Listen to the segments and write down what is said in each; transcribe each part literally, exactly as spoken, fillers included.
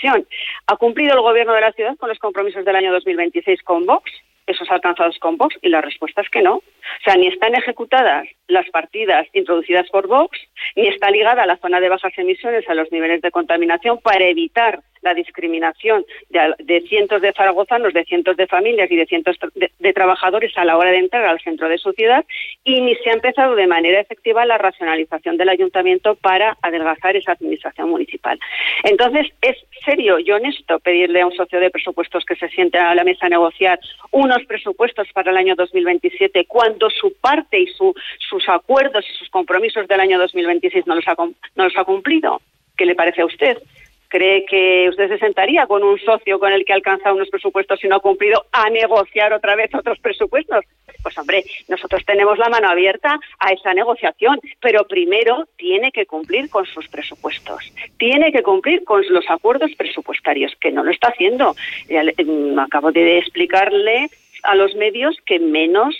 reflexión. ¿Ha cumplido el Gobierno de la ciudad con los compromisos del año dos mil veintiséis con Vox? Esos alcanzados con Vox, y la respuesta es que no. O sea, ni están ejecutadas las partidas introducidas por Vox, ni está ligada a la zona de bajas emisiones a los niveles de contaminación para evitar la discriminación de, de cientos de zaragozanos, de cientos de familias y de cientos de, de trabajadores a la hora de entrar al centro de su ciudad, y ni se ha empezado de manera efectiva la racionalización del ayuntamiento para adelgazar esa administración municipal. Entonces, es serio y honesto pedirle a un socio de presupuestos que se siente a la mesa a negociar unos presupuestos para el año dos mil veintisiete cuando su parte y su, sus acuerdos y sus compromisos del año dos mil veintiséis no los ha, no los ha cumplido. ¿Qué le parece a usted? ¿Cree que usted se sentaría con un socio con el que ha alcanzado unos presupuestos y no ha cumplido a negociar otra vez otros presupuestos? Pues hombre, nosotros tenemos la mano abierta a esa negociación, pero primero tiene que cumplir con sus presupuestos, tiene que cumplir con los acuerdos presupuestarios, que no lo está haciendo. Ya le, acabo de explicarle a los medios que menos,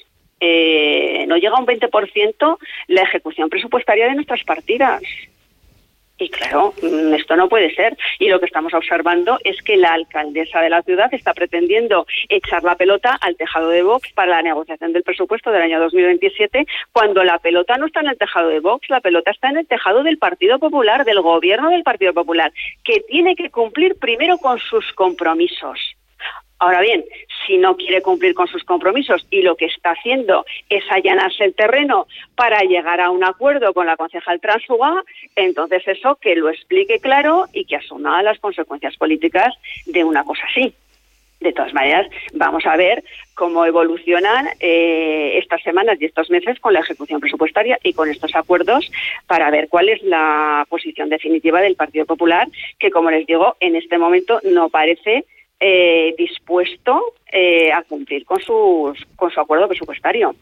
eh, no llega a un veinte por ciento la ejecución presupuestaria de nuestras partidas. Y claro, esto no puede ser. Y lo que estamos observando es que la alcaldesa de la ciudad está pretendiendo echar la pelota al tejado de Vox para la negociación del presupuesto del año dos mil veintisiete, cuando la pelota no está en el tejado de Vox, la pelota está en el tejado del Partido Popular, del gobierno del Partido Popular, que tiene que cumplir primero con sus compromisos. Ahora bien, si no quiere cumplir con sus compromisos y lo que está haciendo es allanarse el terreno para llegar a un acuerdo con la concejal tránsfuga, entonces eso que lo explique claro y que asuma las consecuencias políticas de una cosa así. De todas maneras, vamos a ver cómo evolucionan eh, estas semanas y estos meses con la ejecución presupuestaria y con estos acuerdos, para ver cuál es la posición definitiva del Partido Popular, que, como les digo, en este momento no parece Eh, dispuesto eh, a cumplir con sus con su acuerdo presupuestario.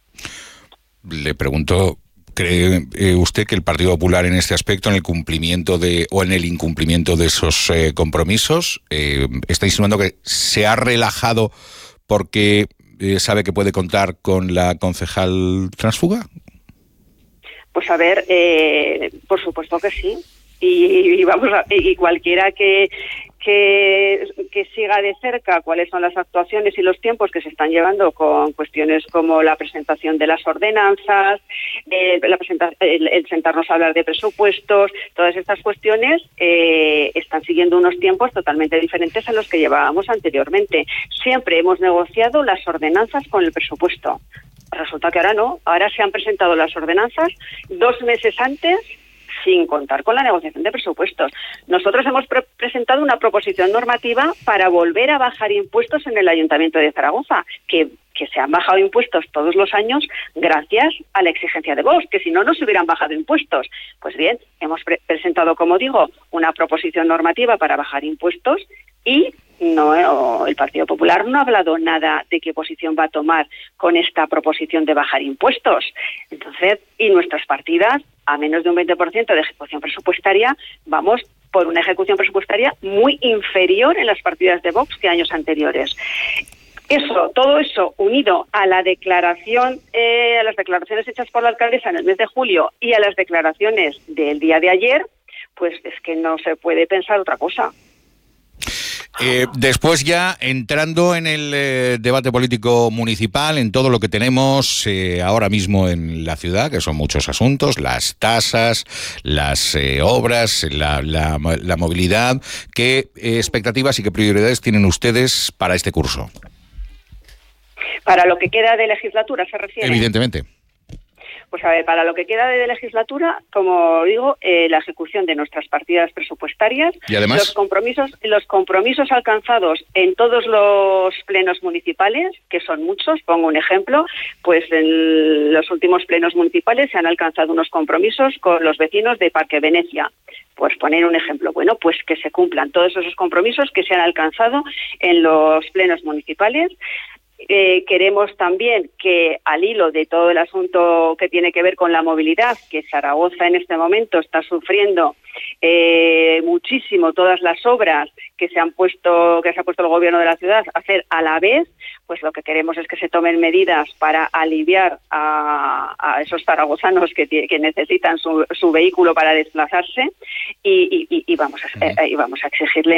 Le pregunto, ¿cree eh, usted que el Partido Popular en este aspecto, en el cumplimiento de o en el incumplimiento de esos eh, compromisos, eh, está insinuando que se ha relajado porque eh, sabe que puede contar con la concejal tránsfuga? Pues a ver, eh, por supuesto que sí. Y, y vamos a, y cualquiera que Que, que siga de cerca cuáles son las actuaciones y los tiempos que se están llevando con cuestiones como la presentación de las ordenanzas, eh, la presenta, el, el sentarnos a hablar de presupuestos, todas estas cuestiones eh, están siguiendo unos tiempos totalmente diferentes a los que llevábamos anteriormente. Siempre hemos negociado las ordenanzas con el presupuesto. Resulta que ahora no, ahora se han presentado las ordenanzas dos meses antes, sin contar con la negociación de presupuestos. Nosotros hemos pre- presentado una proposición normativa para volver a bajar impuestos en el Ayuntamiento de Zaragoza, que, que se han bajado impuestos todos los años gracias a la exigencia de Vox, que si no, no se hubieran bajado impuestos. Pues bien, hemos pre- presentado, como digo, una proposición normativa para bajar impuestos y no, el Partido Popular no ha hablado nada de qué posición va a tomar con esta proposición de bajar impuestos. Entonces, y nuestras partidas, a menos de un veinte por ciento de ejecución presupuestaria, vamos por una ejecución presupuestaria muy inferior en las partidas de Vox que años anteriores. Eso, todo eso unido a la declaración, eh, a las declaraciones hechas por la alcaldesa en el mes de julio y a las declaraciones del día de ayer, pues es que no se puede pensar otra cosa. Eh, después ya entrando en el eh, debate político municipal, en todo lo que tenemos eh, ahora mismo en la ciudad, que son muchos asuntos, las tasas, las eh, obras, la, la, la movilidad, ¿qué eh, expectativas y qué prioridades tienen ustedes para este curso? Para lo que queda de legislatura, ¿se refiere? Evidentemente. Pues a ver, para lo que queda de legislatura, como digo, eh, la ejecución de nuestras partidas presupuestarias, y además los compromisos, los compromisos alcanzados en todos los plenos municipales, que son muchos. Pongo un ejemplo, pues en los últimos plenos municipales se han alcanzado unos compromisos con los vecinos de Parque Venecia. Pues poner un ejemplo, bueno, pues que se cumplan todos esos compromisos que se han alcanzado en los plenos municipales. Eh, queremos también que, al hilo de todo el asunto que tiene que ver con la movilidad, que Zaragoza en este momento está sufriendo eh, muchísimo todas las obras que se han puesto, que se ha puesto el gobierno de la ciudad a hacer a la vez, pues lo que queremos es que se tomen medidas para aliviar a, a esos zaragozanos que, que necesitan su, su vehículo para desplazarse y, y, y, vamos a, uh-huh. eh, y vamos a exigirle